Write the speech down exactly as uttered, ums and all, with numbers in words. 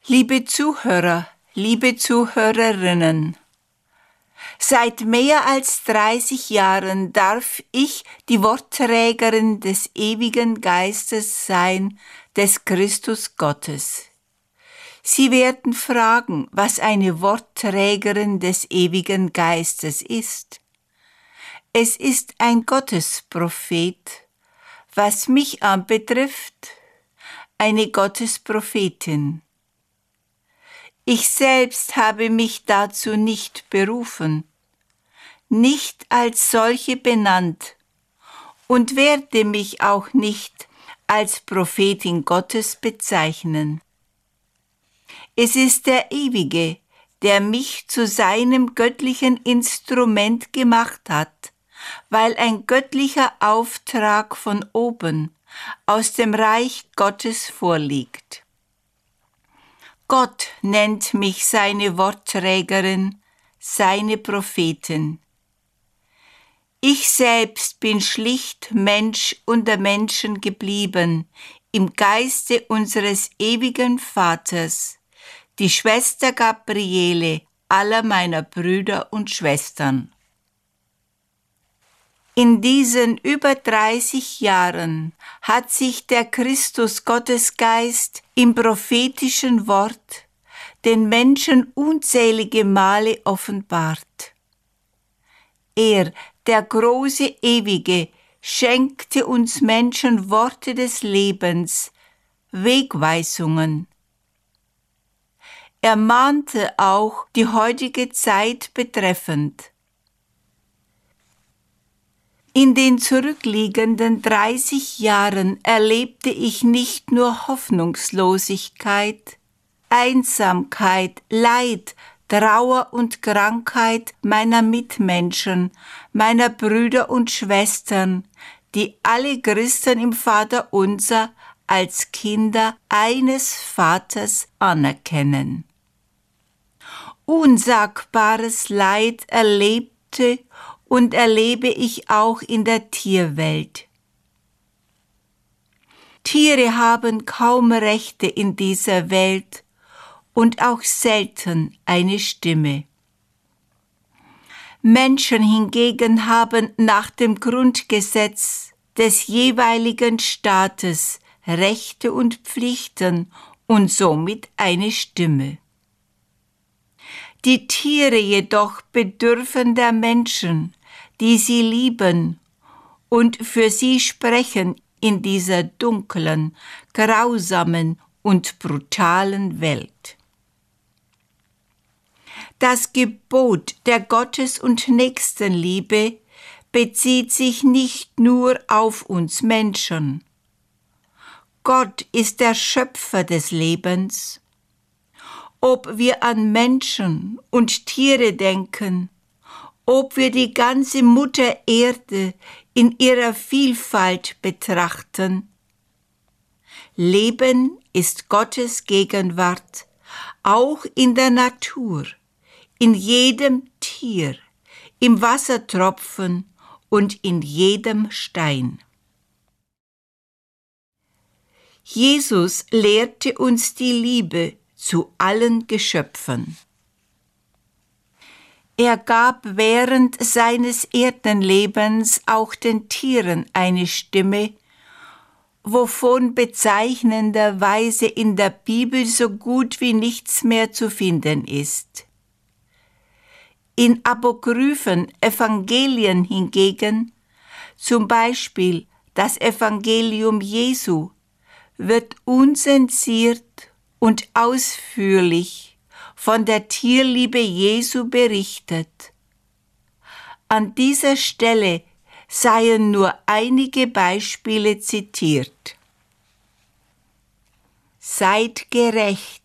Liebe Zuhörer, liebe Zuhörerinnen, seit mehr als dreißig Jahren darf ich die Wortträgerin des ewigen Geistes sein, des Christus Gottes. Sie werden fragen, was eine Wortträgerin des ewigen Geistes ist. Es ist ein Gottesprophet, was mich anbetrifft, eine Gottesprophetin. Ich selbst habe mich dazu nicht berufen, nicht als solche benannt und werde mich auch nicht als Prophetin Gottes bezeichnen. Es ist der Ewige, der mich zu seinem göttlichen Instrument gemacht hat, weil ein göttlicher Auftrag von oben aus dem Reich Gottes vorliegt. Gott nennt mich seine Wortträgerin, seine Prophetin. Ich selbst bin schlicht Mensch unter Menschen geblieben, im Geiste unseres ewigen Vaters, die Schwester Gabriele aller meiner Brüder und Schwestern. In diesen über dreißig Jahren hat sich der Christus Gottesgeist im prophetischen Wort den Menschen unzählige Male offenbart. Er, der große Ewige, schenkte uns Menschen Worte des Lebens, Wegweisungen. Er mahnte auch die heutige Zeit betreffend. In den zurückliegenden dreißig Jahren erlebte ich nicht nur Hoffnungslosigkeit, Einsamkeit, Leid, Trauer und Krankheit meiner Mitmenschen, meiner Brüder und Schwestern, die alle Christen im Vaterunser als Kinder eines Vaters anerkennen. Unsagbares Leid erlebte und erlebe ich auch in der Tierwelt. Tiere haben kaum Rechte in dieser Welt und auch selten eine Stimme. Menschen hingegen haben nach dem Grundgesetz des jeweiligen Staates Rechte und Pflichten und somit eine Stimme. Die Tiere jedoch bedürfen der Menschen, die sie lieben und für sie sprechen in dieser dunklen, grausamen und brutalen Welt. Das Gebot der Gottes- und Nächstenliebe bezieht sich nicht nur auf uns Menschen. Gott ist der Schöpfer des Lebens. Ob wir an Menschen und Tiere denken, ob wir die ganze Mutter Erde in ihrer Vielfalt betrachten. Leben ist Gottes Gegenwart, auch in der Natur, in jedem Tier, im Wassertropfen und in jedem Stein. Jesus lehrte uns die Liebe zu allen Geschöpfen. Er gab während seines Erdenlebens auch den Tieren eine Stimme, wovon bezeichnenderweise in der Bibel so gut wie nichts mehr zu finden ist. In apokryphen Evangelien hingegen, zum Beispiel das Evangelium Jesu, wird unzensiert und ausführlich von der Tierliebe Jesu berichtet. An dieser Stelle seien nur einige Beispiele zitiert. Seid gerecht,